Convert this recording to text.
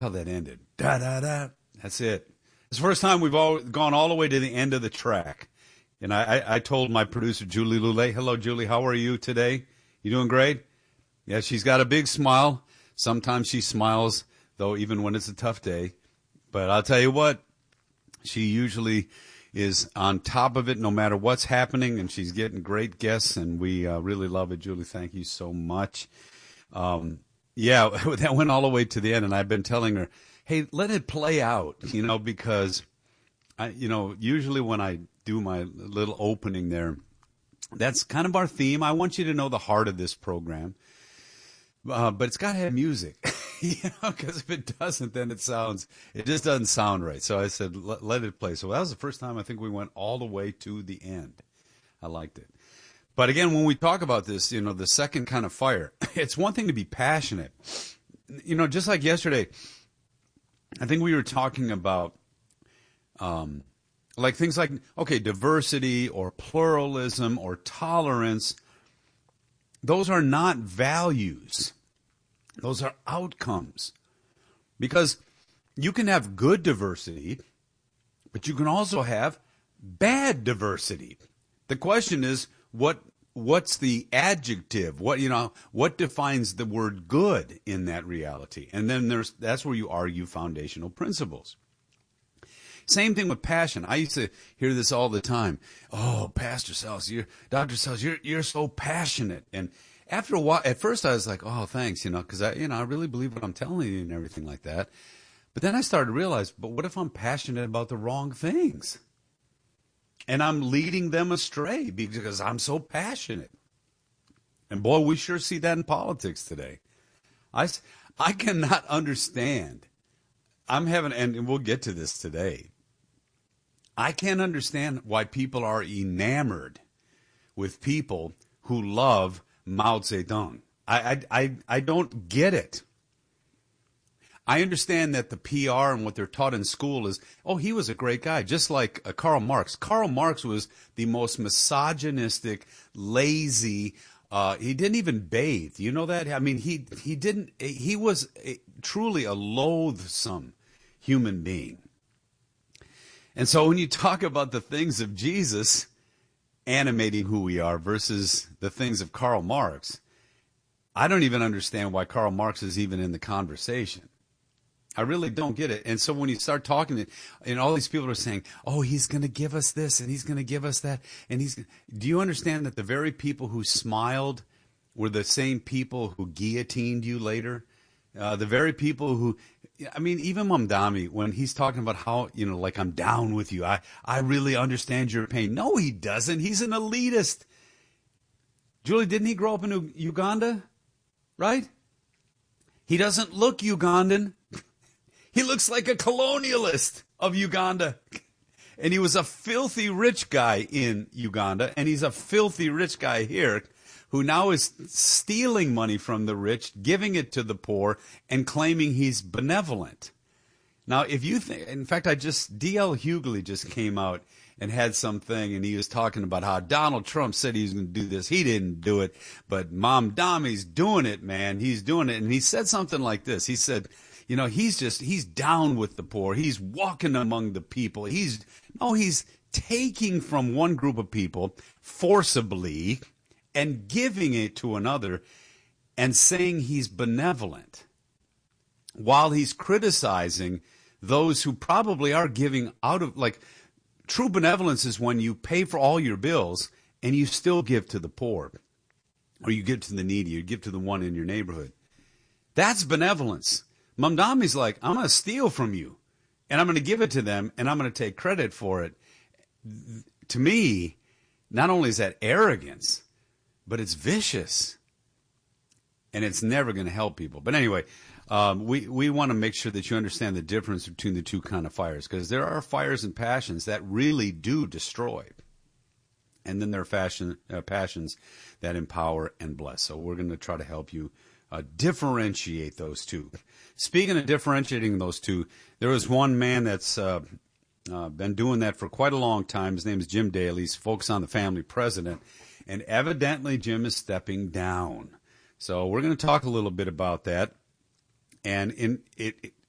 how that ended. Da da da. That's it. It's the first time we've all gone all the way to the end of the track. And I told my producer, Julie Lulay, hello, Julie, how are you today? You doing great? Yeah, she's got a big smile. Sometimes she smiles, though, even when it's a tough day. But I'll tell you what, she usually is on top of it no matter what's happening, and she's getting great guests, and we really love it. Julie, thank you so much. Yeah, that went all the way to the end, and I've been telling her, hey, let it play out, because, usually when I do my little opening there, that's kind of our theme. I want you to know the heart of this program, but it's got to have music, because if it doesn't, then it just doesn't sound right. So I said, let it play. So that was the first time I think we went all the way to the end. I liked it. But again, when we talk about this, the second kind of fire, it's one thing to be passionate. Just like yesterday, I think we were talking about like things like, okay, diversity or pluralism or tolerance. Those are not values. Those are outcomes. Because you can have good diversity, but you can also have bad diversity. The question is, what's the adjective? What defines the word good in that reality? And then that's where you argue foundational principles. Same thing with passion. I used to hear this all the time. Oh, Pastor Sells, Dr. Sells, you're so passionate. And after a while, at first I was like, oh, thanks, because I really believe what I'm telling you and everything like that. But then I started to realize, but what if I'm passionate about the wrong things? And I'm leading them astray because I'm so passionate. And boy, we sure see that in politics today. I cannot understand. And we'll get to this today. I can't understand why people are enamored with people who love Mao Zedong. I don't get it. I understand that the PR and what they're taught in school is, oh, he was a great guy, just like Karl Marx. Karl Marx was the most misogynistic, lazy. He didn't even bathe. You know that? I mean, he was truly a loathsome human being. And so when you talk about the things of Jesus animating who we are versus the things of Karl Marx, I don't even understand why Karl Marx is even in the conversation. I really don't get it. And so when you start talking, and all these people are saying, oh, he's going to give us this and he's going to give us that. Do you understand that the very people who smiled were the same people who guillotined you later? The very people who, even Mamdani, when he's talking about how, like, I'm down with you. I really understand your pain. No, he doesn't. He's an elitist. Julie, didn't he grow up in Uganda? Right? He doesn't look Ugandan. He looks like a colonialist of Uganda. And he was a filthy rich guy in Uganda, and he's a filthy rich guy here who now is stealing money from the rich, giving it to the poor, and claiming he's benevolent. Now, if you think, in fact, D.L. Hughley just came out and had something, and he was talking about how Donald Trump said he was going to do this. He didn't do it, but Mamdani's doing it, man. He's doing it. And he said something like this. He said, he's down with the poor. He's walking among the people. He's taking from one group of people forcibly and giving it to another and saying he's benevolent while he's criticizing those who probably are giving out of, like, true benevolence is when you pay for all your bills and you still give to the poor, or you give to the needy, you give to the one in your neighborhood. That's benevolence. Mamdani's like, I'm going to steal from you, and I'm going to give it to them, and I'm going to take credit for it. To me, not only is that arrogance, but it's vicious, and it's never going to help people. But anyway, we want to make sure that you understand the difference between the two kind of fires, because there are fires and passions that really do destroy, and then there are passions that empower and bless. So we're going to try to help you differentiate those two. Speaking of differentiating those two, there was one man that's been doing that for quite a long time. His name is Jim Daly. He's Focus on the Family president, and evidently Jim is stepping down. So we're going to talk a little bit about that. And